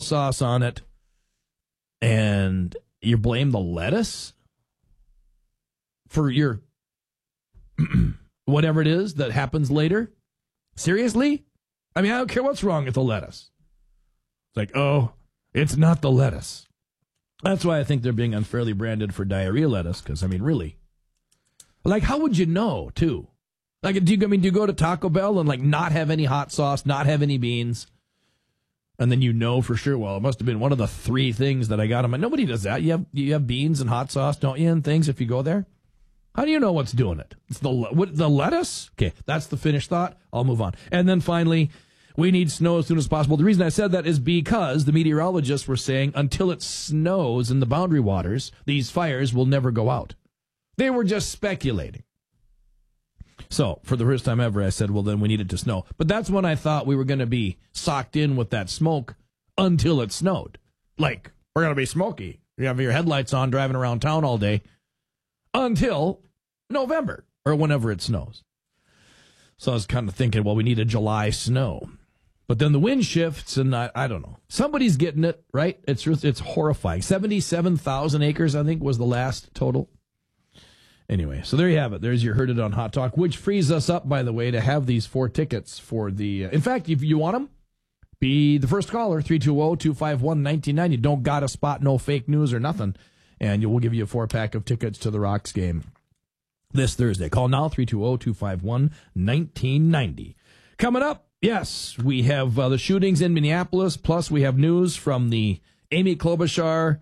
sauce on it, and you blame the lettuce for your whatever it is that happens later? Seriously? I mean, I don't care what's wrong with the lettuce. It's like, oh, it's not the lettuce. That's why I think they're being unfairly branded for diarrhea lettuce, because, I mean, really. Like, how would you know, too? Like, do you go to Taco Bell and, like, not have any hot sauce, not have any beans, and then you know for sure, well, it must have been one of the 3 things that I got. Nobody does that. You have beans and hot sauce, don't you, and things if you go there? How do you know what's doing it? It's the lettuce? Okay, that's the finished thought. I'll move on. And then finally, we need snow as soon as possible. The reason I said that is because the meteorologists were saying until it snows in the boundary waters, these fires will never go out. They were just speculating. So, for the first time ever, I said, well, then we need it to snow. But that's when I thought we were going to be socked in with that smoke until it snowed. Like, we're going to be smoky. You have your headlights on driving around town all day until November or whenever it snows. So I was kind of thinking, well, we need a July snow. But then the wind shifts, and I don't know. Somebody's getting it, right? It's horrifying. 77,000 acres, I think, was the last total. Anyway, so there you have it. There's your Heard It on Hot Talk, which frees us up, by the way, to have these 4 tickets for the... in fact, if you want them, be the first caller, 320-251-1990. Don't got a spot, no fake news or nothing. And we'll give you a 4-pack of tickets to the Rocks game this Thursday. Call now, 320-251-1990. Coming up, yes, we have the shootings in Minneapolis, plus we have news from the Amy Klobuchar,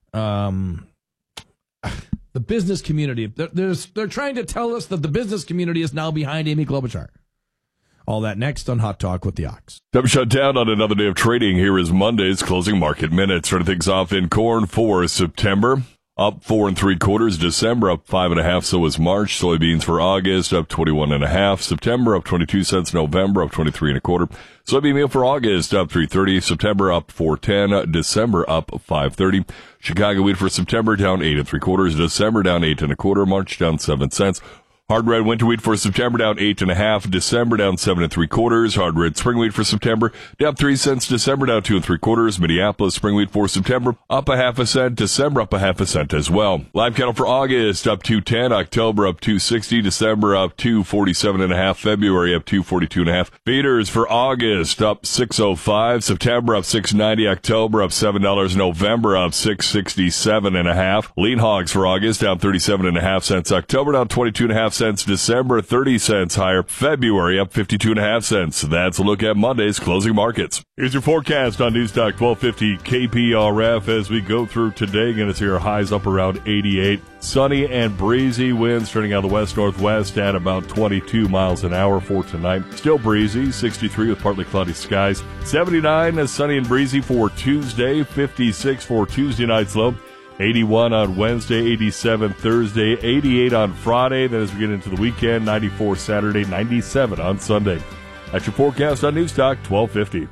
the business community. They're trying to tell us that the business community is now behind Amy Klobuchar. All that next on Hot Talk with the Ox. Time shut down on another day of trading. Here is Monday's closing market minutes. Starting things off in corn for September. Up 4 3/4. December up 5 1/2. So is March. Soybeans for August up 21 1/2. September up 22 cents. November up 23 1/4. Soybean meal for August up 3.30. September up 4.10. December up 5.30. Chicago wheat for September down 8 3/4. December down 8 1/4. March down 7 cents. Hard red winter wheat for September down 8 1/2. December down 7 3/4. Hard red spring wheat for September down 3 cents. December down 2 3/4. Minneapolis spring wheat for September up 1/2 cent. December up 1/2 cent as well. Live cattle for August up 2.10. October up 2.60. December up 2.47 1/2. February up 2.42 1/2. Feeders for August up 6.05. September up 6.90. October up $7. November up 6.67 1/2. Lean hogs for August down 37 1/2 cents. October down 22 1/2 cents. December 30 cents higher. February up 52 1/2 cents. That's a look at Monday's closing markets. Here's your forecast on Newstalk 1250 KPRF as we go through today. Going to see our highs up around 88. Sunny and breezy winds turning out of the west-northwest at about 22 miles an hour for tonight. Still breezy, 63 with partly cloudy skies. 79 as sunny and breezy for Tuesday. 56 for Tuesday night's low. 81 on Wednesday, 87 Thursday, 88 on Friday. Then as we get into the weekend, 94 Saturday, 97 on Sunday. That's your forecast on Newstalk 1250.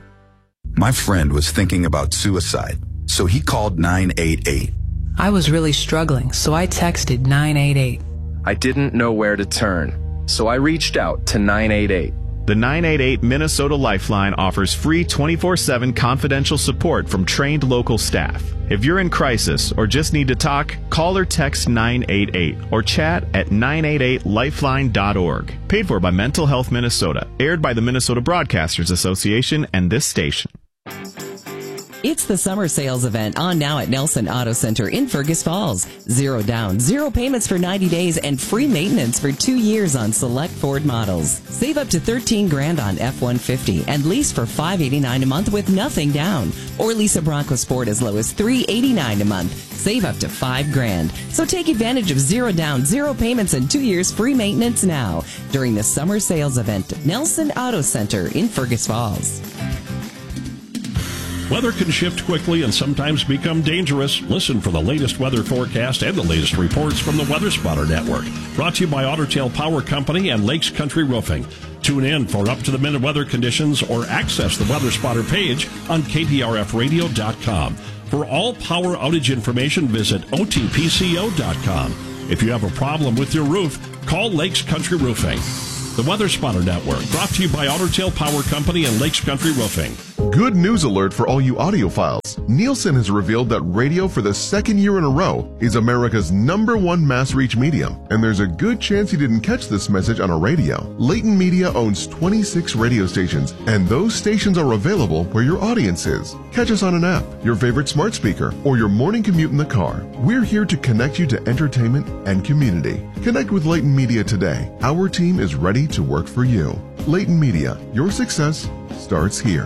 My friend was thinking about suicide, so he called 988. I was really struggling, so I texted 988. I didn't know where to turn, so I reached out to 988. The 988 Minnesota Lifeline offers free 24/7 confidential support from trained local staff. If you're in crisis or just need to talk, call or text 988 or chat at 988lifeline.org. Paid for by Mental Health Minnesota. Aired by the Minnesota Broadcasters Association and this station. It's the summer sales event on now at Nelson Auto Center in Fergus Falls. 0 down, 0 payments for 90 days, and free maintenance for 2 years on select Ford models. Save up to $13,000 on F-150 and lease for $589 a month with nothing down. Or lease a Bronco Sport as low as $389 a month. Save up to $5,000. So take advantage of 0 down, 0 payments, and 2 years free maintenance now during the summer sales event at Nelson Auto Center in Fergus Falls. Weather can shift quickly and sometimes become dangerous. Listen for the latest weather forecast and the latest reports from the Weather Spotter Network. Brought to you by Otter Tail Power Company and Lakes Country Roofing. Tune in for up-to-the-minute weather conditions or access the Weather Spotter page on KPRFradio.com. For all power outage information, visit OTPCO.com. If you have a problem with your roof, call Lakes Country Roofing. The Weather Spotter Network, brought to you by Otter Tail Power Company and Lakes Country Roofing. Good news alert for all you audiophiles. Nielsen has revealed that radio for the second year in a row is America's #1 mass reach medium, and there's a good chance you didn't catch this message on a radio. Leighton Media owns 26 radio stations, and those stations are available where your audience is. Catch us on an app, your favorite smart speaker, or your morning commute in the car. We're here to connect you to entertainment and community. Connect with Leighton Media today. Our team is ready to work for you. Leighton Media, your success starts here.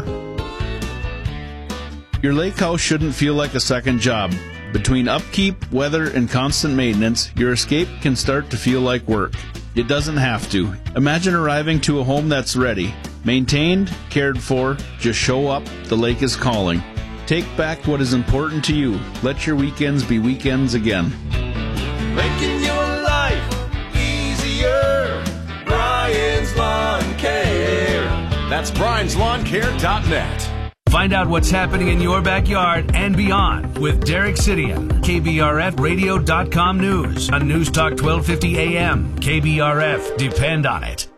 Your lake house shouldn't feel like a second job. Between upkeep, weather, and constant maintenance, your escape can start to feel like work. It doesn't have to. Imagine arriving to a home that's ready. Maintained, cared for, just show up, the lake is calling. Take back what is important to you. Let your weekends be weekends again. Making your life easier. Brian's Lawn Care. That's brianslawn.care.net. Find out what's happening in your backyard and beyond with Derek Sidian, KBRFradio.com News on News Talk 1250 AM. KBRF, depend on it.